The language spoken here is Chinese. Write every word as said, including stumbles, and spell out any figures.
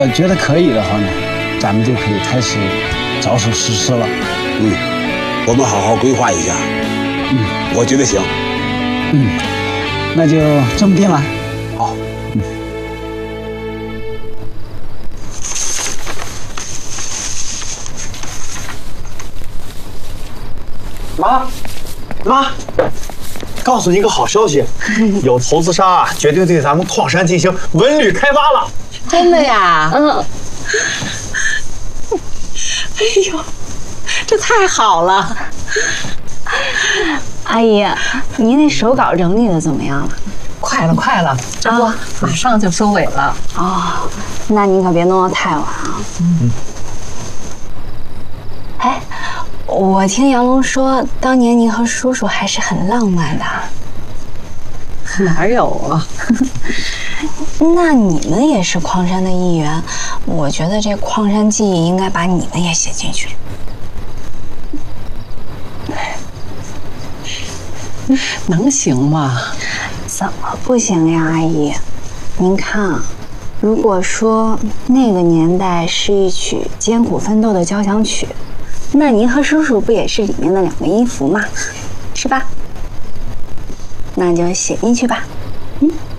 呃，觉得可以的话呢，咱们就可以开始着手实施了。 嗯，我们好好规划一下。 嗯， 我觉得行。 嗯，那就这么定了。 好。嗯。 妈，妈，告诉你一个好消息，有投资商啊决定对咱们矿山进行文旅开发了。 真的呀？ 嗯。 哎呦，这太好了！ 阿姨，您那手稿整理的怎么样了？ 快了，快了，这不马上就收尾了。 哦，那您可别弄得太晚啊。嗯。哎，我听杨龙说，当年您和叔叔还是很浪漫的。 哪有啊？ 那你们也是矿山的一员，我觉得这矿山记忆应该把你们也写进去。 能行吗？ 怎么不行呀，阿姨？您看啊，如果说那个年代是一曲艰苦奋斗的交响曲，那您和叔叔不也是里面的两个音符吗？是吧？那就写进去吧。嗯。